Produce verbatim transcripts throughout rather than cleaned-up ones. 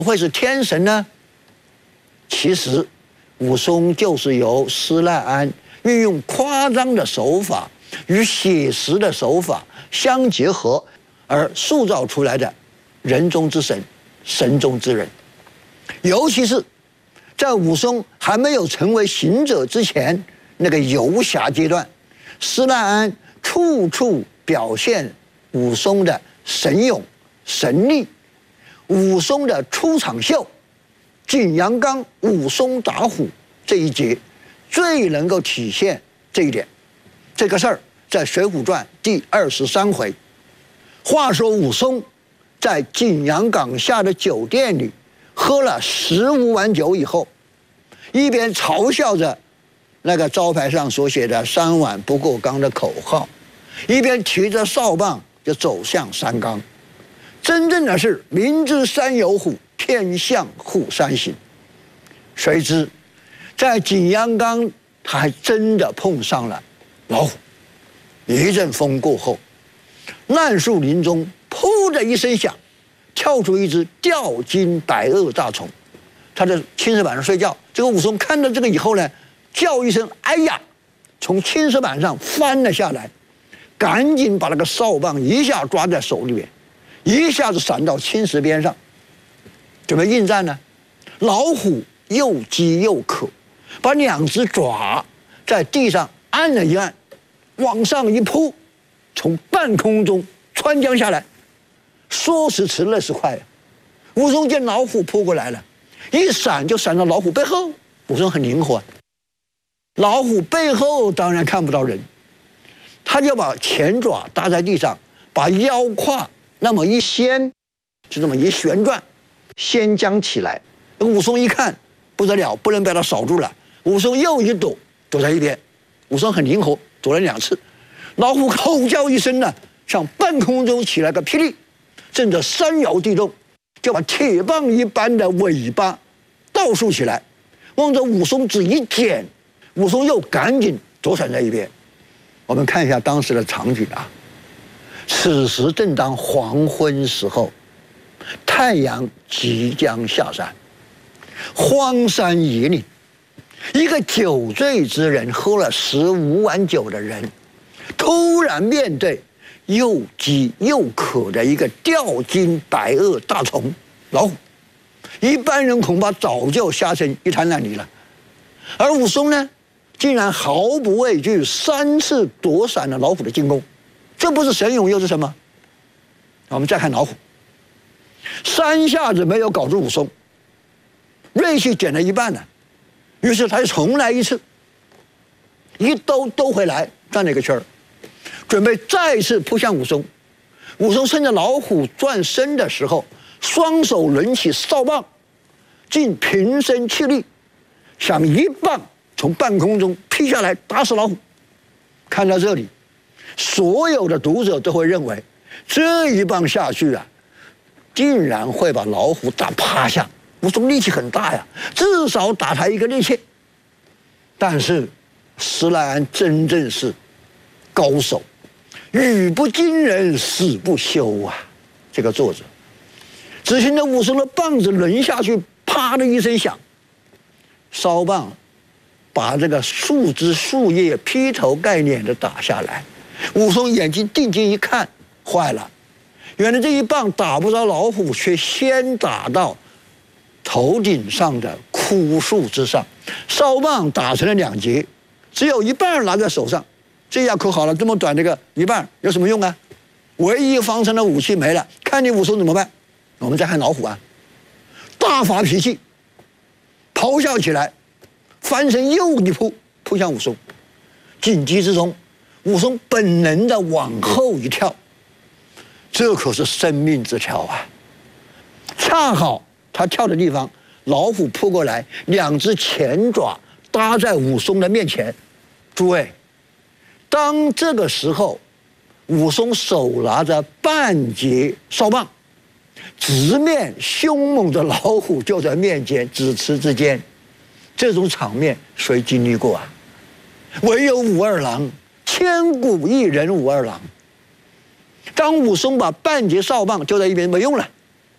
会是天神呢？其实，武松就是由施耐庵运用夸张的手法与写实的手法相结合而塑造出来的人中之神、神中之人。尤其是在武松还没有成为行者之前，那个游侠阶段，施耐庵处处表现武松的神勇、神力。武松的出场秀，景阳冈武松打虎这一节，最能够体现这一点。这个事儿在《水浒传》第二十三回。话说武松在景阳冈下的酒店里喝了十五碗酒以后，一边嘲笑着那个招牌上所写的“三碗不过冈”的口号，一边提着扫棒就走向山冈。真正的是明知山有虎，偏向虎山行。谁知在景阳冈，他还真的碰上了老虎。一阵风过后，烂树林中噗的一声响，跳出一只吊睛百恶大虫。他在青石板上睡觉，这个武松看到这个以后呢，叫一声“哎呀”，从青石板上翻了下来，赶紧把那个扫棒一下抓在手里面，一下子闪到青石边上，准备应战呢。老虎又饥又渴，把两只爪在地上按了一按，往上一扑，从半空中穿江下来。说时迟，那时快，武松见老虎扑过来了，一闪就闪到老虎背后。武松很灵活，老虎背后当然看不到人，他就把前爪搭在地上，把腰胯那么一掀，就这么一旋转，掀将起来。武松一看不得了，不能被他扫住了。武松又一躲，躲在一边。武松很灵活，躲了两次。老虎吼叫一声呢，向半空中起来个霹雳，震得山摇地动，就把铁棒一般的尾巴倒竖起来，望着武松只一剪。武松又赶紧躲闪在一边。我们看一下当时的场景啊。此时正当黄昏时候，太阳即将下山，荒山野岭，一个酒醉之人，喝了十五碗酒的人，突然面对又饥又渴的一个吊睛百恶大虫老虎，一般人恐怕早就吓成一滩烂泥了。而武松呢，竟然毫不畏惧，三次躲闪了老虎的进攻。这不是神勇又是什么？我们再看老虎，三下子没有搞住武松，锐气减了一半了。于是他又重来一次，一兜兜回来，转了一个圈儿，准备再次扑向武松。武松趁着老虎转身的时候，双手抡起扫棒，竟平身气力，想一棒从半空中劈下来，打死老虎。看到这里，所有的读者都会认为，这一棒下去啊，竟然会把老虎打趴下。武松力气很大呀，至少打他一个趔趄。但是施耐庵真正是高手，语不惊人死不休啊！这个作者只听着武松的棒子抡下去，啪的一声响，烧棒把这个树枝树叶劈头盖脸的打下来。武松眼睛定睛一看，坏了，原来这一棒打不着老虎，却先打到头顶上的枯树之上，烧棒打成了两截，只有一半拿在手上。这下可好了，这么短这个一半有什么用啊？唯一方程的武器没了，看你武松怎么办。我们再看老虎啊，大发脾气，咆哮起来，翻身又一扑，扑向武松。紧急之中，武松本能的往后一跳，这可是生命之跳啊！恰好他跳的地方，老虎扑过来，两只前爪搭在武松的面前。诸位，当这个时候，武松手拿着半截扫棒，直面凶猛的老虎就在面前，咫尺之间，这种场面谁经历过啊？唯有武二郎，千古一人武二郎。当武松把半截扫棒丢在一边没用了，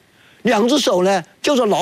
两只手呢就是老